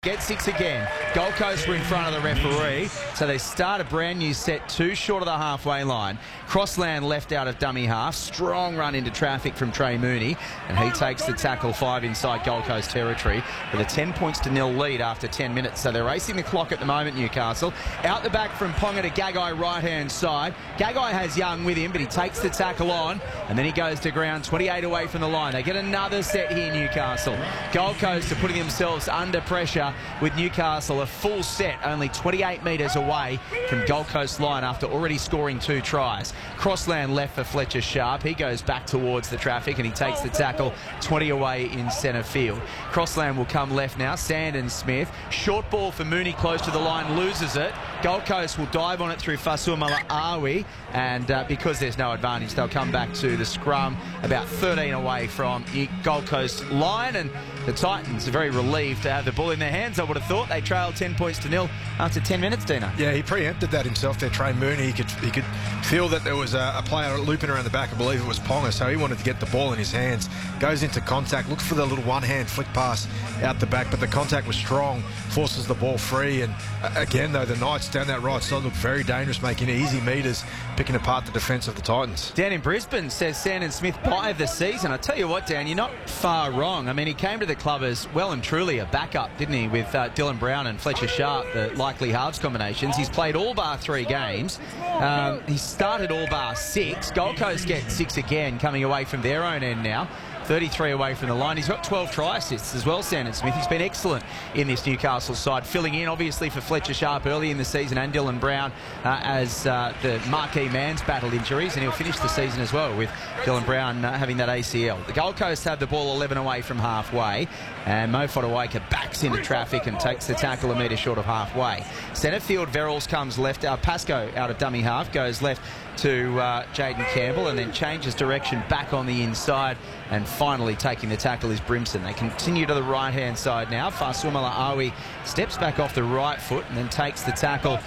get 6 again. Gold Coast were in front of the referee, so they start a brand new set, 2 short of the halfway line. Crossland left out of dummy half. Strong run into traffic from Trey Mooney, and he takes the tackle 5 inside Gold Coast territory with a 10-0 lead after 10 minutes. So they're racing the clock at the moment, Newcastle. Out the back from Ponga to Gagai right-hand side. Gagai has Young with him, but he takes the tackle on, and then he goes to ground 28 away from the line. They get another set here, Newcastle. Gold Coast are putting themselves under pressure with Newcastle a full set, only 28 metres away from Gold Coast line after already scoring 2 tries. Crossland left for Fletcher Sharp. He goes back towards the traffic and he takes the tackle 20 away in centre field. Crossland will come left now. Sandon Smith. Short ball for Mooney close to the line, loses it. Gold Coast will dive on it through Fasuamala-Awi, and because there's no advantage, they'll come back to the scrum about 13 away from Gold Coast line, and the Titans are very relieved to have the ball in their hands. I would have thought they trailed 10-0 after 10 minutes, Dino. Yeah, he preempted that himself there, Trey Mooney. He could feel that there was a player looping around the back. I believe it was Ponga, so he wanted to get the ball in his hands. Goes into contact, looks for the little one-hand flick pass out the back, but the contact was strong, forces the ball free, and again, though, the Knights down that right side look very dangerous, making easy metres, picking apart the defence of the Titans. Dan in Brisbane says Sandon Smith buy of the season. I tell you what, Dan, you're not far wrong. I mean, he came to the club as well and truly a backup, didn't he, with Dylan Brown and Fletcher Sharp, the likely halves combinations. He's played all bar 3 games. He started all bar 6. Gold Coast get 6 again, coming away from their own end now. 33 away from the line. He's got 12 try assists as well, Sandon Smith. He's been excellent in this Newcastle side, filling in obviously for Fletcher Sharp early in the season and Dylan Brown as the marquee man's battled injuries, and he'll finish the season as well with Dylan Brown having that ACL. The Gold Coast have the ball 11 away from halfway, and Mo Fodawaker backs into traffic and takes the tackle a metre short of halfway. Centre field, Verrills comes left. Pascoe out of dummy half goes left to Jaden Campbell, and then changes direction back on the inside, and finally taking the tackle is Brimson. They continue to the right-hand side now. Fasuamala-Awi steps back off the right foot and then takes the tackle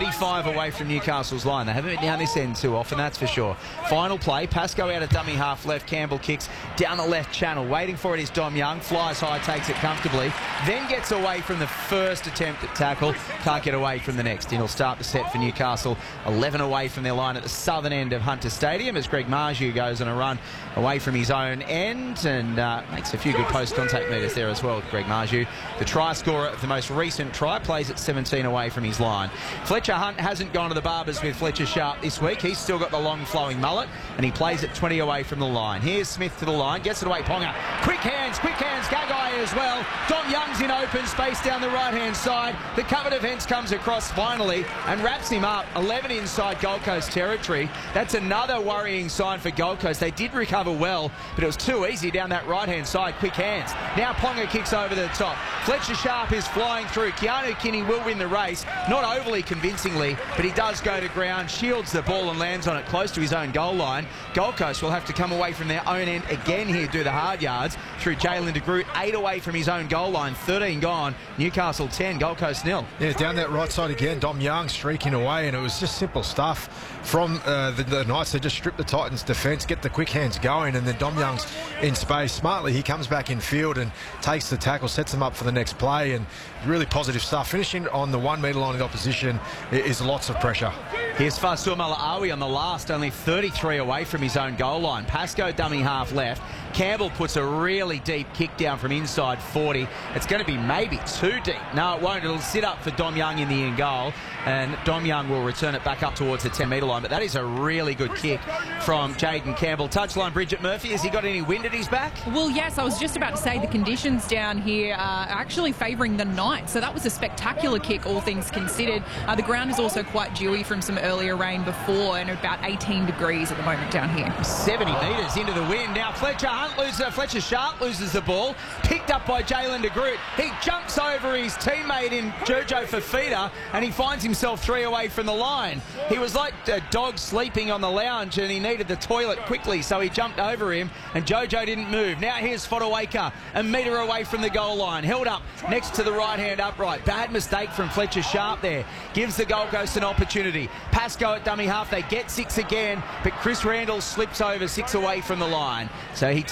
35 away from Newcastle's line. They haven't been down this end too often, that's for sure. Final play, Pascoe out of dummy half left. Campbell kicks down the left channel. Waiting for it is Dom Young. Flies high, takes it comfortably, then gets away from the first attempt at tackle. Can't get away from the next. And he'll start the set for Newcastle, 11 away from their line at the southern end of Hunter Stadium, as Greg Marju goes on a run away from his own end and makes a few good post-contact metres there as well, Greg Marju. The try scorer of the most recent try plays at 17 away from his line. Fletcher Hunt hasn't gone to the barbers with Fletcher Sharp this week. He's still got the long flowing mullet, and he plays at 20 away from the line. Here's Smith to the line, gets it away, Ponga. Quick hands, Gagai as well. Dom Young's in open space down the right-hand side. The cover defence comes across finally and wraps him up. 11 inside Gold Coast territory. That's another worrying sign for Gold Coast. They did recover well, but it was too easy down that right-hand side. Quick hands. Now Ponga kicks over the top. Fletcher Sharp is flying through. Keanu Kinney will win the race. Not overly convincingly, but he does go to ground, shields the ball and lands on it close to his own goal line. Gold Coast will have to come away from their own end again here, do the hard yards through Jalen de Groot. 8 away from his own goal line, 13 gone. Newcastle 10, Gold Coast 0. Yeah, down that right side again, Dom Young streaking away, and it was just simple stuff from the Knights. They just strip the Titans' defence, get the quick hands going, and then Dom Young's in space. Smartly, he comes back in field and takes the tackle, sets him up for the next play, and really positive stuff. Finishing on the 1 metre line of the opposition is lots of pressure. Here's Fasuamala-Awi on the last, only 33 away from his own goal line. Pascoe dummy half left. Campbell puts a really deep kick down from inside 40. It's going to be maybe too deep. No, it won't. It'll sit up for Dom Young in the end goal, and Dom Young will return it back up towards the 10 metre line. But that is a really good kick from Jaden Campbell. Touchline, Bridget Murphy. Has he got any wind at his back? Well, yes, I was just about to say the conditions down here are actually favouring the Knights. So that was a spectacular kick, all things considered. The ground is also quite dewy from some earlier rain before, and about 18 degrees at the moment down here. 70 metres into the wind. Now Fletcher Sharp loses the ball. Picked up by Jalen de Groot. He jumps over his teammate in Jojo Fafita, and he finds himself 3 away from the line. He was like a dog sleeping on the lounge, and he needed the toilet quickly, so he jumped over him, and Jojo didn't move. Now here's Fodawaker, a metre away from the goal line. Held up next to the right-hand upright. Bad mistake from Fletcher Sharp there. Gives the Gold Coast an opportunity. Pascoe at dummy half. They get 6 again, but Chris Randall slips over 6 away from the line. So he takes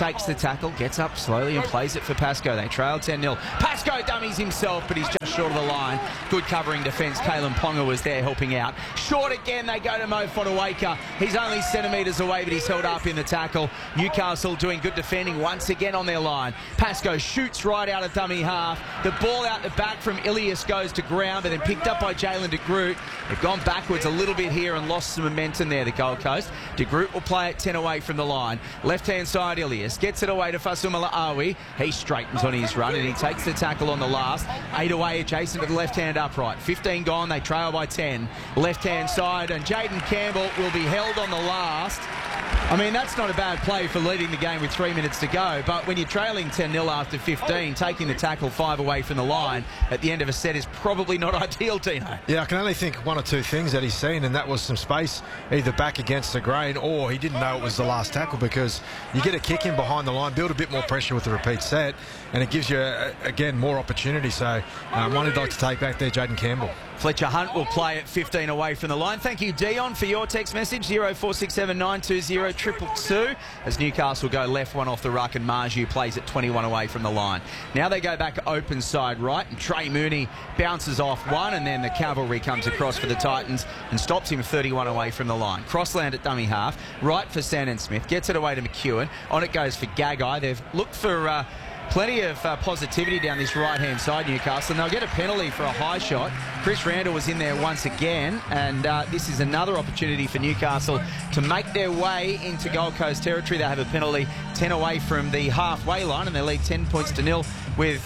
takes the tackle, gets up slowly and plays it for Pascoe. They trail 10-0. Pascoe dummies himself, but he's just short of the line. Good covering defence. Kalen Ponga was there helping out. Short again, they go to Mo Fotuaika. He's only centimetres away, but he's held up in the tackle. Newcastle doing good defending once again on their line. Pascoe shoots right out of dummy half. The ball out the back from Ilias goes to ground, but then picked up by Jalen de Groot. They've gone backwards a little bit here and lost some momentum there, the Gold Coast. De Groot will play it 10 away from the line. Left-hand side, Ilias gets it away to Fasumala Awi. He straightens on his run and he takes the tackle on the last. 8 away adjacent to the left-hand upright. 15 gone, they trail by 10. Left-hand side, and Jaden Campbell will be held on the last. I mean, that's not a bad play for leading the game with 3 minutes to go, but when you're trailing 10-0 after 15, taking the tackle 5 away from the line at the end of a set is probably not ideal, Tino. Yeah, I can only think one or two things that he's seen, and that was some space either back against the grain or he didn't know it was the last tackle, because you get a kick in behind the line, build a bit more pressure with the repeat set, and it gives you, again, more opportunity. So one he'd like to take back there, Jaden Campbell. Fletcher Hunt will play at 15 away from the line. Thank you, Dion, for your text message, 0467 920 222, as Newcastle go left, one off the ruck, and Marju plays at 21 away from the line. Now they go back open side right, and Trey Mooney bounces off one, and then the cavalry comes across for the Titans and stops him 31 away from the line. Crossland at dummy half, right for Sandon Smith, gets it away to McEwen. On it goes for Gagai. They've looked for plenty of positivity down this right-hand side, Newcastle, and they'll get a penalty for a high shot. Chris Randall was in there once again, and this is another opportunity for Newcastle to make their way into Gold Coast territory. They have a penalty 10 away from the halfway line, and they lead 10 points to nil with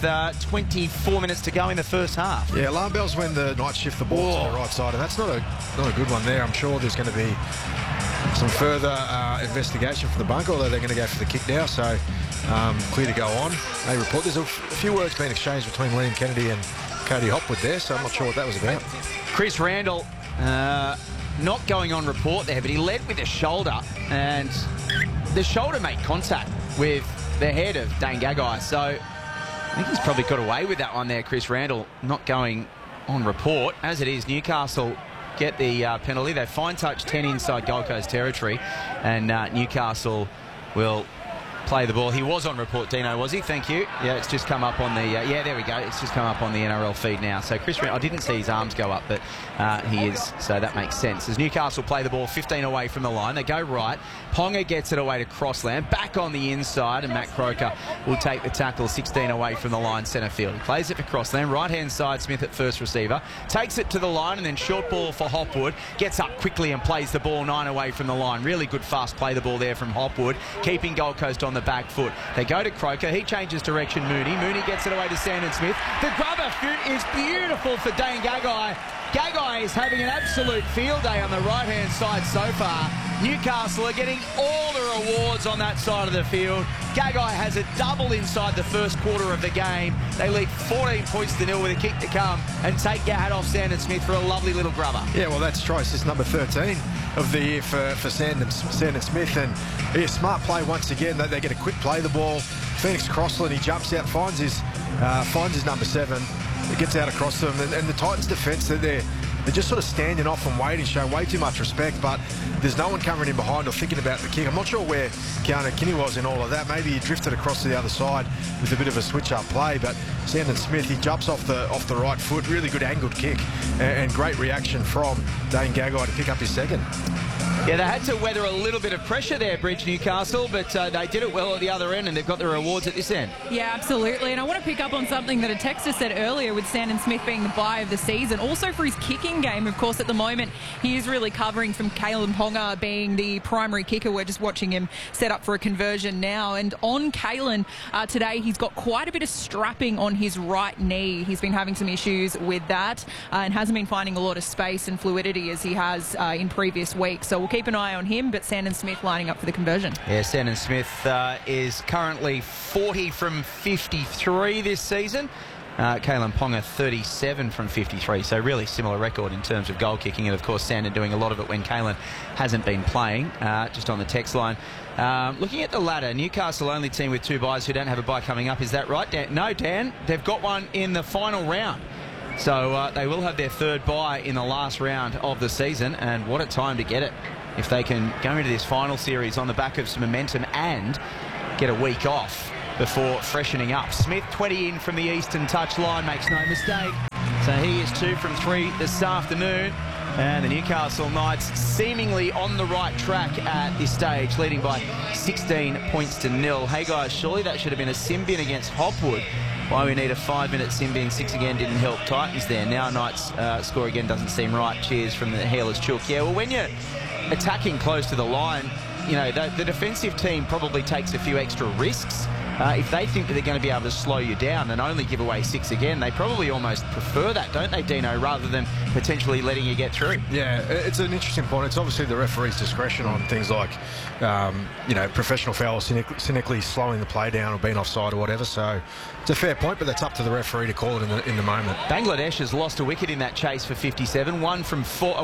24 minutes to go in the first half. Yeah, alarm bells when the Knights shift the ball to the right side, and that's not a good one there. I'm sure there's going to be some further investigation for the bunker, although they're going to go for the kick now, so clear to go on. They report there's a few words being exchanged between Liam Kennedy and Cody Hopwood there, so I'm not sure what that was about. Chris Randall not going on report there, but he led with a shoulder, and the shoulder made contact with the head of Dane Gagai, so I think he's probably got away with that one there, Chris Randall, not going on report. As it is, Newcastle get the penalty. They fine touch 10 inside Gold Coast territory, and Newcastle will play the ball. He was on report, Dino, was he? Thank you. Yeah, it's just come up on the... yeah, there we go. It's just come up on the NRL feed now. So Chris Randall, I didn't see his arms go up, but he is, so that makes sense. As Newcastle play the ball 15 away from the line, they go right. Ponga gets it away to Crossland, back on the inside, and Matt Croker will take the tackle 16 away from the line, centre field. He plays it for Crossland, right-hand side, Smith at first receiver, takes it to the line, and then short ball for Hopwood, gets up quickly and plays the ball 9 away from the line. Really good fast play the ball there from Hopwood, keeping Gold Coast on the back foot. They go to Croker, he changes direction, Mooney gets it away to Sandon Smith. The grubber is beautiful for Dane Gagai. Gagai is having an absolute field day on the right-hand side so far. Newcastle are getting all the rewards on that side of the field. Gagai has a double inside the first quarter of the game. They lead 14 points to nil with a kick to come, and take your hat off Sandon Smith for a lovely little grubber. Yeah, well, that's try assist number 13 of the year for Sandon Smith, and yeah, smart play once again. They get a quick play the ball. Phoenix Crossland, he jumps out, finds his number 7. It gets out across them, and the Titans' defence, they're just sort of standing off and waiting, showing way too much respect, but there's no one coming in behind or thinking about the kick. I'm not sure where Keanu Kinney was in all of that. Maybe he drifted across to the other side with a bit of a switch-up play, but Sandon Smith, he jumps off the right foot, really good angled kick, and great reaction from Dane Gagai to pick up his second. Yeah, they had to weather a little bit of pressure there, Bridge, Newcastle, but they did it well at the other end, and they've got the rewards at this end. Yeah, absolutely. And I want to pick up on something that a texter said earlier with Sandon Smith being the buy of the season. Also for his kicking game, of course, at the moment, he is really covering from Kalen Ponga being the primary kicker. We're just watching him set up for a conversion now. And on Kalen today, he's got quite a bit of strapping on his right knee. He's been having some issues with that and hasn't been finding a lot of space and fluidity as he has in previous weeks. So we'll keep an eye on him, but Sandon Smith lining up for the conversion. Yeah, Sandon Smith is currently 40 from 53 this season. Kalen Ponga 37 from 53, so really similar record in terms of goal kicking, and of course Sandon doing a lot of it when Kalen hasn't been playing. Just on the text line, looking at the ladder, Newcastle only team with 2 buys who don't have a buy coming up. Is that right, Dan? No, Dan, they've got one in the final round. So they will have their 3rd bye in the last round of the season, and what a time to get it if they can go into this final series on the back of some momentum and get a week off before freshening up. Smith, 20 in from the eastern touchline, makes no mistake. So he is 2 from 3 this afternoon. And the Newcastle Knights seemingly on the right track at this stage, leading by 16 points to 0. Hey guys, surely that should have been a sin bin against Hopwood. Why we need a 5-minute sin bin, 6 again didn't help Titans there. Now Knights score again doesn't seem right. Cheers from the hairless Chook. Yeah, well, when you're attacking close to the line, you know, the defensive team probably takes a few extra risks. If they think that they're going to be able to slow you down and only give away 6 again, they probably almost prefer that, don't they, Dino, rather than potentially letting you get through. Yeah, it's an interesting point. It's obviously the referee's discretion on things like, you know, professional foul, cynically slowing the play down or being offside or whatever. So it's a fair point, but that's up to the referee to call it in the moment. Bangladesh has lost a wicket in that chase for 57, 1 for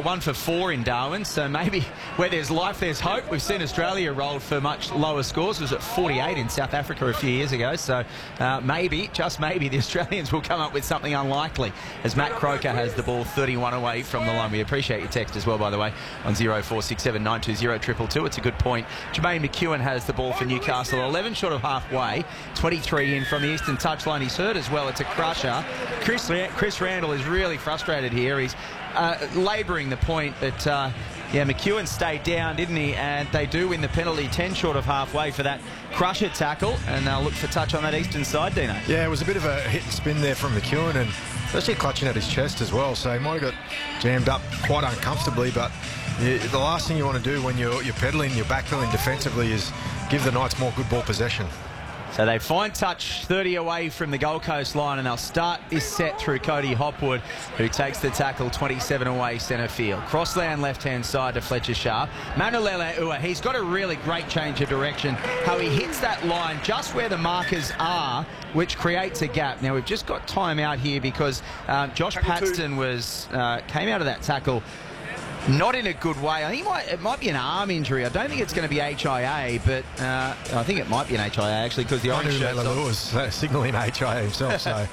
4 in Darwin. So maybe where there's life, there's hope. We've seen Australia rolled for much lower scores. It was at 48 in South Africa a few years ago. So maybe, just maybe, the Australians will come up with something unlikely as Matt Croker has the ball 31 away from the line. We appreciate your text as well, by the way, on 0467 920 222. It's a good point. Jermaine McEwen has the ball for Newcastle, 11 short of halfway, 23 in from the eastern touchline. He's hurt as well. It's a crusher. Chris Randall is really frustrated here. He's labouring the point that yeah, McEwen stayed down, didn't he? And they do win the penalty, 10 short of halfway for that crusher tackle, and they'll look for touch on that eastern side, Dino. Yeah, it was a bit of a hit and spin there from McEwen, and especially clutching at his chest as well, so he might have got jammed up quite uncomfortably, but the last thing you want to do when you're backpedaling defensively is give the Knights more good ball possession. So they find touch 30 away from the Gold Coast line, and they'll start this set through Cody Hopwood, who takes the tackle 27 away centre field. Crossland left-hand side to Fletcher Sharp. Manulele Ua, he's got a really great change of direction. How he hits that line just where the markers are, which creates a gap. Now, we've just got time out here because Josh Paxton came out of that tackle not in a good way. I think it might be an arm injury. I don't think it's going to be HIA, but I think it might be an HIA actually, because the orange shirt was signalling HIA himself. So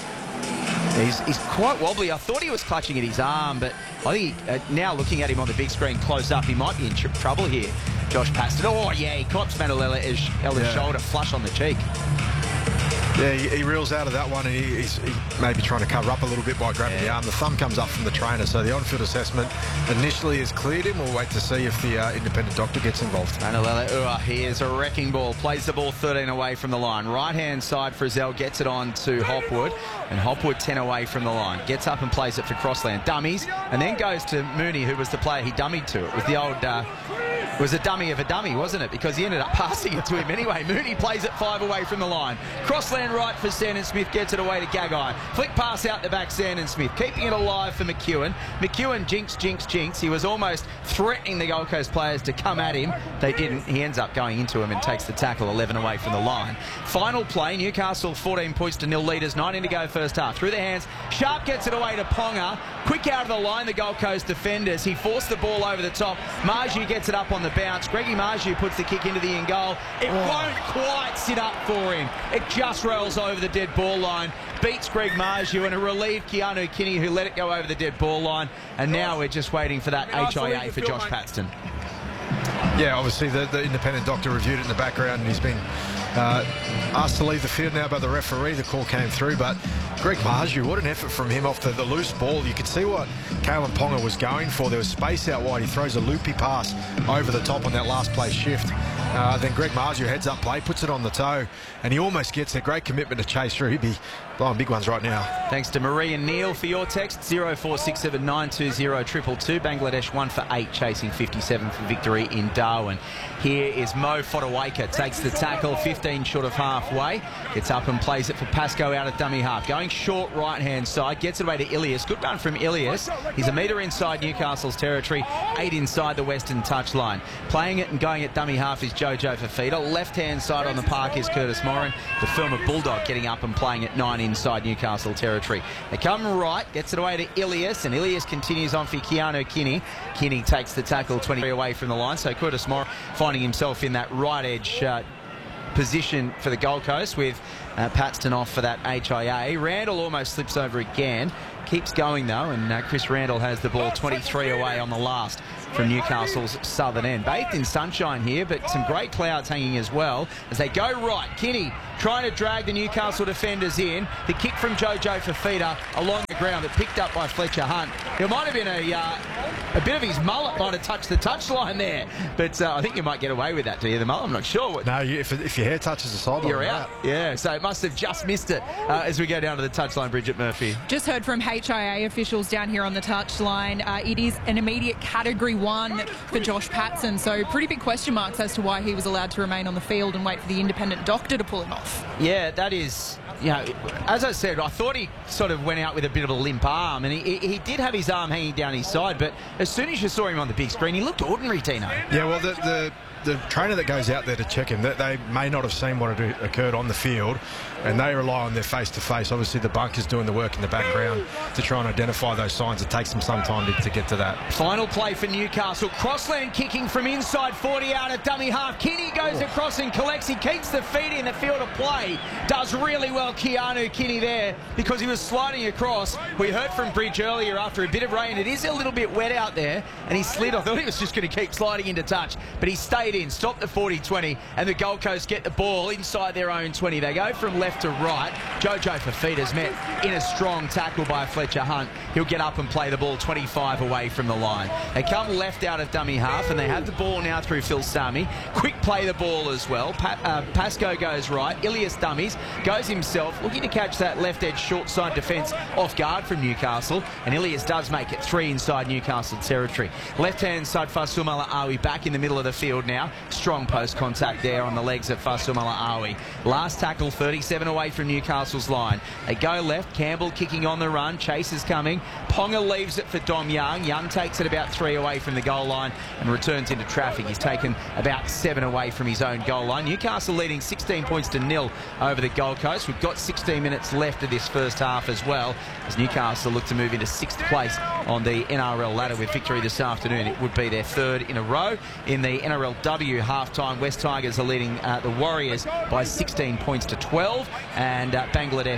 he's quite wobbly. I thought he was clutching at his arm, but I think now looking at him on the big screen close up, he might be in trouble here. Josh Paxton. Oh yeah, he cops Manulele Eller's shoulder flush on the cheek. Yeah, he reels out of that one, and he's maybe trying to cover up a little bit by grabbing the arm. The thumb comes up from the trainer, so the on-field assessment initially has cleared him. We'll wait to see if the independent doctor gets involved. Manulele, he is a wrecking ball. Plays the ball 13 away from the line. Right-hand side, Frizzell gets it on to Hopwood, and Hopwood 10 away from the line. Gets up and plays it for Crossland. Dummies, and then goes to Mooney, who was the player he dummied to. It was the old... It was a dummy of a dummy, wasn't it? Because he ended up passing it to him anyway. Mooney plays it 5 away from the line. Crossland right for Sandon Smith, gets it away to Gagai. Flick pass out the back, Sandon Smith, keeping it alive for McEwen. McEwen jinx. He was almost threatening the Gold Coast players to come at him. They didn't. He ends up going into him and takes the tackle 11 away from the line. Final play, Newcastle 14 points to 0 leaders, 9 in to go first half. Through the hands, Sharp gets it away to Ponga. Quick out of the line, the Gold Coast defenders. He forced the ball over the top. Marju gets it up on the bounce. Greggy Marju puts the kick into the in goal. It won't quite sit up for him. It just rolls over the dead ball line. Beats Greg Marju, and a relieved Keanu Kinney, who let it go over the dead ball line. And now we're just waiting for that HIA for Josh Paxton. Yeah, obviously the independent doctor reviewed it in the background, and he's been asked to leave the field now by the referee. The call came through, but Greg Marju, what an effort from him off the loose ball. You could see what Kalen Ponga was going for. There was space out wide. He throws a loopy pass over the top on that last play shift. Then Greg Marju heads up play, puts it on the toe, and he almost gets a great commitment to chase through. He'd be blowing big ones right now. Thanks to Marie and Neil for your text. 0467 920 222. Bangladesh 1 for 8, chasing 57 for victory in Darwin. Here is Mo Fotuaika, takes the tackle 15 short of halfway. Gets up and plays it for Pascoe out at dummy half. Going short right-hand side, gets it away to Ilias. Good run from Ilias. He's a metre inside Newcastle's territory, 8 inside the western touchline. Playing it and going at dummy half is Jojo Fafita. Left-hand side on the park is Curtis Moran. The Firma Bulldog getting up and playing at 9 inside Newcastle territory. They come right, gets it away to Ilias, and Ilias continues on for Keanu Kinney. Kinney takes the tackle 23 away from the line, so Curtis Moran finding himself in that right edge position for the Gold Coast with Paxton off for that HIA. Randall almost slips over again. Keeps going though, and Chris Randall has the ball 23 away on the last. from Newcastle's southern end. Bathed in sunshine here, but some great clouds hanging as well as they go right. Kinney trying to drag the Newcastle defenders in. The kick from Jojo Fafita along the ground, but picked up by Fletcher Hunt. It might have been a bit of his mullet might have touched the touchline there, but I think you might get away with that, do you, the mullet? I'm not sure. No, if your hair touches the sideline, you're out. Yeah, so it must have just missed it as we go down to the touchline. Bridget Murphy. Just heard from HIA officials down here on the touchline. It is an immediate Category 1 for Josh Patson, so pretty big question marks as to why he was allowed to remain on the field and wait for the independent doctor to pull him off. Yeah, that is, you know, as I said, I thought he sort of went out with a bit of a limp arm, and he did have his arm hanging down his side, but as soon as you saw him on the big screen, he looked ordinary, Tino. Yeah, well, the trainer that goes out there to check him, they may not have seen what had occurred on the field, and they rely on their face-to-face. Obviously, the bunker's doing the work in the background to try and identify those signs. It takes them some time to get to that. Final play for Newcastle. Crossland kicking from inside 40 out at dummy half. Kinney goes across and collects. He keeps the feet in the field of play. Does really well, Keanu Kinney there, because he was sliding across. We heard from Bridge earlier after a bit of rain. It is a little bit wet out there, and he slid. I thought he was just going to keep sliding into touch, but he stayed in, stopped the 40-20, and the Gold Coast get the ball inside their own 20. They go from left to right. Jojo Fafita's met in a strong tackle by Fletcher Hunt. He'll get up and play the ball 25 away from the line. They come left out of dummy half, and they have the ball now through Phil Sami. Quick play the ball as well. Pascoe goes right. Ilias dummies, goes himself, looking to catch that left edge short side defence off guard from Newcastle, and Ilias does make it 3 inside Newcastle territory. Left hand side, Fasumala Awi back in the middle of the field now. Strong post contact there on the legs of Fasumala Awi. Last tackle 37 away from Newcastle's line. They go left. Campbell kicking on the run. Chase is coming. Ponga leaves it for Dom Young. Young takes it about 3 away from the goal line and returns into traffic. He's taken about 7 away from his own goal line. Newcastle leading 16 points to 0 over the Gold Coast. We've got 16 minutes left of this first half as well, as Newcastle look to move into 6th place on the NRL ladder with victory this afternoon. It would be their 3rd in a row. In the NRLW half-time, West Tigers are leading the Warriors by 16 points to 12, and Bangladesh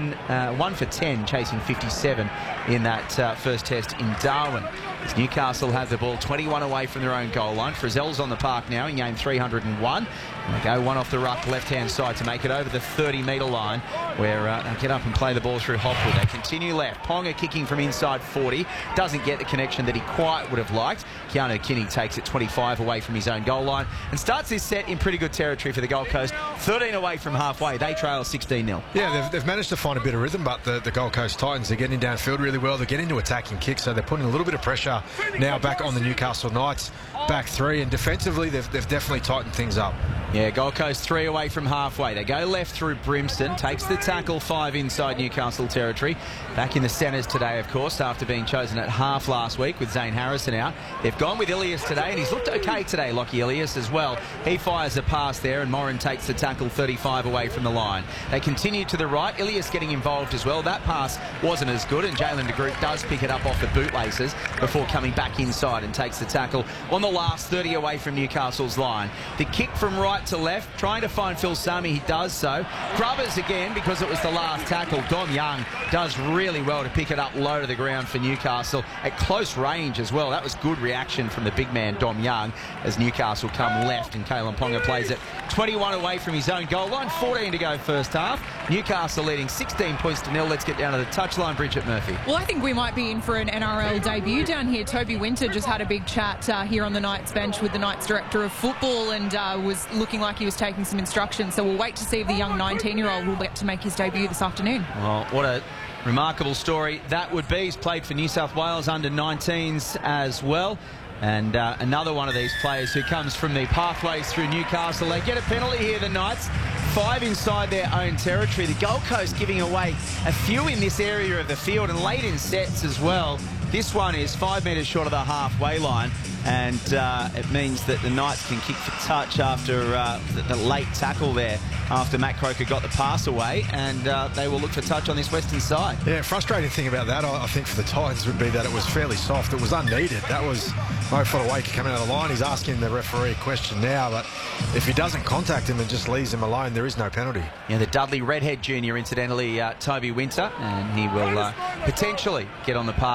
1 for 10, chasing 57 in that first test in Darwin. As Newcastle have the ball 21 away from their own goal line. Frizzell's on the park now in game 301. And they go one off the ruck left-hand side to make it over the 30-metre line, where they get up and play the ball through Hopwood. They continue left. Ponga kicking from inside 40. Doesn't get the connection that he quite would have liked. Keanu Kinney takes it 25 away from his own goal line and starts this set in pretty good territory for the Gold Coast. 13 away from halfway. They trail 16-0. Yeah, they've managed to find a bit of rhythm, but the Gold Coast Titans are getting downfield really well. They're getting to attacking kicks, so they're putting a little bit of pressure now back on the Newcastle Knights. Back 3, and defensively they've definitely tightened things up. Yeah, Gold Coast 3 away from halfway. They go left through Brimston, takes the tackle 5 inside Newcastle territory. Back in the centres today, of course, after being chosen at half last week with Zane Harrison out. They've gone with Ilias today, and he's looked okay today, Lockie Ilias as well. He fires a pass there, and Morin takes the tackle 35 away from the line. They continue to the right, Ilias getting involved as well. That pass wasn't as good, and Jalen de Groot does pick it up off the bootlaces before coming back inside and takes the tackle on the last 30 away from Newcastle's line. The kick from right to left, trying to find Phil Sami, he does so. Grubbers again, because it was the last tackle. Dom Young does really well to pick it up low to the ground for Newcastle at close range as well. That was good reaction from the big man Dom Young as Newcastle come left, and Kalen Ponga plays it 21 away from his own goal line. 14 to go first half. Newcastle leading 16 points to 0. Let's get down to the touchline. Bridget Murphy. Well, I think we might be in for an NRL debut down here. Toby Winter just had a big chat here on the Knights bench with the Knights director of football, and was looking like he was taking some instructions. So we'll wait to see if the young 19-year-old will get to make his debut this afternoon. Well, what a remarkable story that would be. He's played for New South Wales under-19s as well. And another one of these players who comes from the pathways through Newcastle. They get a penalty here, the Knights. 5 inside their own territory. The Gold Coast giving away a few in this area of the field, and late in sets as well. This one is 5 metres short of the halfway line, and it means that the Knights can kick for touch after the late tackle there, after Matt Croker got the pass away, and they will look for touch on this western side. Yeah, frustrating thing about that, I think, for the Titans would be that it was fairly soft. It was unneeded. That was Mo Fotuaika coming out of the line. He's asking the referee a question now, but if he doesn't contact him and just leaves him alone, there is no penalty. Yeah, the Dudley Redhead Junior, incidentally, Toby Winter, and he will potentially get on the park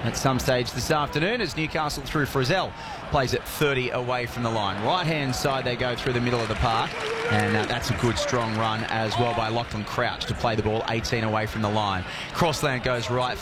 at some stage this afternoon as Newcastle through Frizzell plays it 30 away from the line. Right-hand side they go through the middle of the park, and that's a good strong run as well by Lachlan Crouch to play the ball 18 away from the line. Crossland goes right